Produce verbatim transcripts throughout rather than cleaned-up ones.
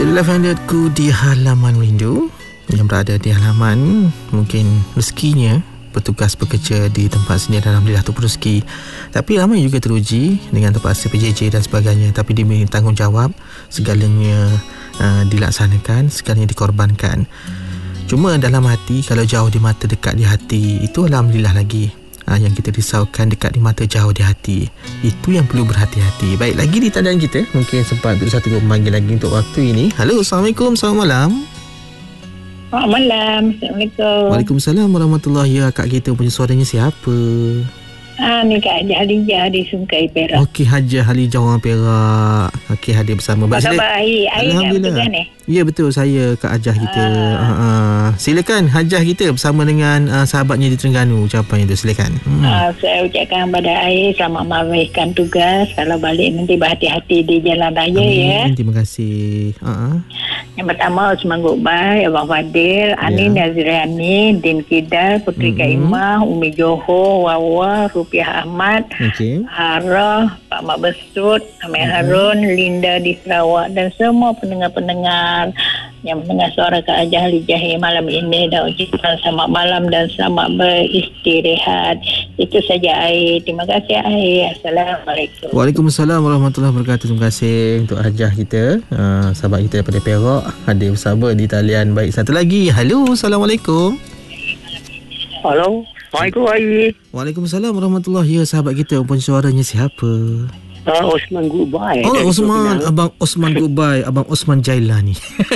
Itulah fandatku di halaman rindu. Yang berada di halaman mungkin rezekinya bertugas bekerja di tempat sendiri dan alhamdulillah tu rezeki. Tapi ramai juga teruji dengan terpaksa P J J dan sebagainya, tapi dia memiliki tanggungjawab segalanya uh, dilaksanakan, segalanya dikorbankan. Cuma dalam hati, kalau jauh di mata dekat di hati, itu alhamdulillah lagi. Ha, yang kita risaukan dekat di mata jauh di hati, itu yang perlu berhati-hati. Baik, lagi di tandaan kita mungkin sempat untuk satu dua memanggil lagi untuk waktu ini. Halo, Assalamualaikum, selamat malam. Selamat malam. Assalamualaikum. Waalaikumsalam warahmatullahi. Ya, kak kita punya suaranya siapa? Ah, ni Kak Hajah Halijah di Sungai Perak. Okey, Hajah Halijah orang Perak. Okey, hadir bersama. Apa khabar? Air, air Alhamdulillah. Kan, eh? Ya, betul, saya Kak Hajah kita. Ah. Uh, uh, silakan Hajah kita bersama dengan uh, sahabatnya di Terengganu. Ucapan itu silakan. Hmm. Ah, saya ucapkan kepada Air selamat menaikkan tugas. Kalau balik nanti berhati-hati di jalan raya. Amin, ya. Terima kasih. Uh-uh. Yang pertama Usman Gukbai, Abang Fadil, Anin yeah. Nazriani, Din Kidal, Putri mm-hmm. Kaimah, Umi Johor, Wawa, Rupiah Ahmad, okay. Harah, Pak Mak Besut, Amir mm-hmm. Harun, Linda di Sarawak dan semua pendengar-pendengar yang mendengar suara Kak Hajah Halijah malam ini, dan ucapkan selamat malam dan selamat beristirahat. Itu saja Air. Terima kasih Air. Assalamualaikum. Waalaikumsalam warahmatullahi wabarakatuh. Terima kasih untuk Hajah kita, uh, sahabat kita daripada Perak, hadir bersama di talian. Baik, satu lagi. Halo, Assalamualaikum. Halo, Assalamualaikum Air. Waalaikumsalam warahmatullahi. Ya, sahabat kita pun suaranya siapa? Uh, Osman Gukbai. Oh, Osman, Abang Osman Gukbai, Abang Osman Jailani.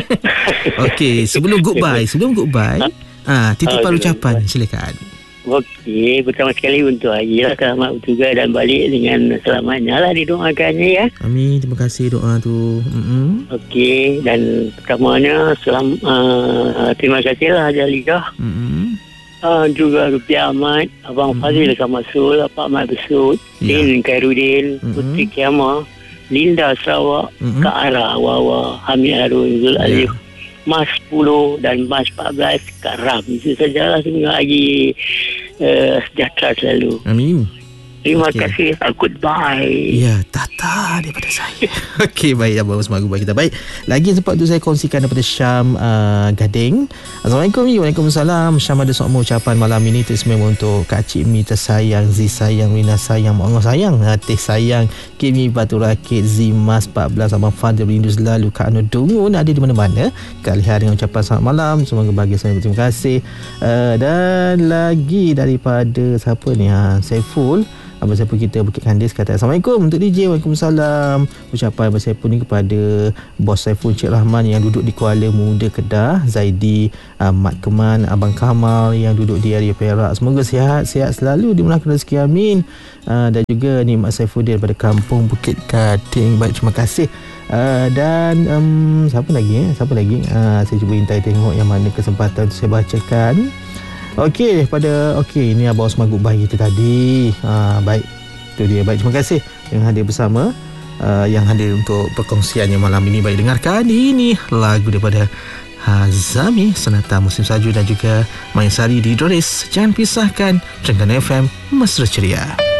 Okey, sebelum Gukbai, sebelum Gukbai, ah, titipan oh, ucapan, silakan. Okey, pertama sekali untuk Air, selamat bertugas dan balik dengan selamatnya lah, didoakannya ya. Amin, terima kasih doa tu. Mm-hmm. Okey, dan pertamanya selam, uh, terima kasih lah Hajah Halijah. Mm-hmm. Uh, juga Rupiah Ahmad, Abang mm-hmm. Fazil Kamasul, Pak Mat Besut, yeah. Din Khairudin, mm-hmm. Putri Kiamah, Linda Sarawak, mm-hmm. Kak Ara, Wawa, Hamid Harun, Zul yeah. Alif, Mas sepuluh dan Mas empat belas, Kak Ram. Itu sajalah, semoga lagi uh, sejahtera selalu. Amin. Terima okay. kasih. Goodbye. Ya, tata daripada saya. Okey, baik Abang Osman Gukbai kita. Baik, lagi sempat tu saya kongsikan daripada Syam uh, Gading. Assalamualaikum. Waalaikumsalam. Syam ada sebuah ucapan malam ini tersembunyi untuk Kak Cik Mi tersayang, Z sayang, Rina sayang, Mak Allah sayang, Teh sayang, Kimi Batu Rakit, Zimas empat belas, Abang Fadil berindu selalu, Kak Anu Dungun ada di mana-mana. Kak Lihat dengan ucapan selamat malam. Semoga bahagia selalu. Terima kasih. Uh, dan lagi daripada siapa ni? Ha, Saiful. Abang Saiful kita Bukit Kandis kata Assalamualaikum untuk D J. Waalaikumsalam. Ucapan Abang Saiful ni kepada Bos Saiful Cik Rahman yang duduk di Kuala Muda Kedah, Zaidi uh, Mat Keman, Abang Kamal yang duduk di area Perak. Semoga sihat-sihat selalu, dimurahkan rezeki, amin. Uh, dan juga ni Mak Saiful dia daripada Kampung Bukit Kating. Baik, terima kasih. Uh, dan um, siapa lagi eh? Siapa lagi? Uh, saya cuba intai tengok yang mana kesempatan saya bacakan. Okey, pada okey ini Abang Osman Gukbai kita tadi. Ha, baik. Itu dia. Baik, terima kasih yang hadir bersama, uh, yang hadir untuk perkongsiannya malam ini. Baik, dengarkan ini lagu daripada Hazami Sonata Musim Salju dan juga Mayasari di Doris. Jangan pisahkan Terengganu F M Mesra Ceria.